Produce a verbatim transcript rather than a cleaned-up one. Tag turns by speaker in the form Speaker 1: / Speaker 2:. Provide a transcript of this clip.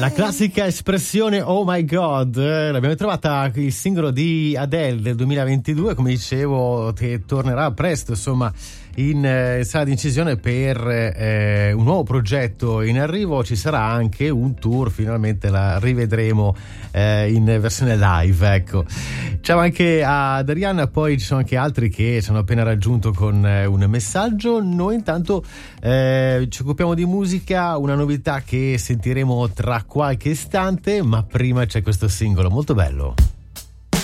Speaker 1: La classica espressione oh my god, eh, l'abbiamo trovata il singolo di Adele del duemilaventidue, come dicevo, che tornerà presto, insomma, in eh, sala di incisione per eh, un nuovo progetto in arrivo. Ci sarà anche un tour, finalmente la rivedremo eh, in versione live, ecco. Ciao anche ad Arianna, poi ci sono anche altri che ci hanno appena raggiunto con eh, un messaggio. Noi intanto eh, ci occupiamo di musica, una novità che sentiremo tra qualche istante, ma prima c'è questo singolo molto bello.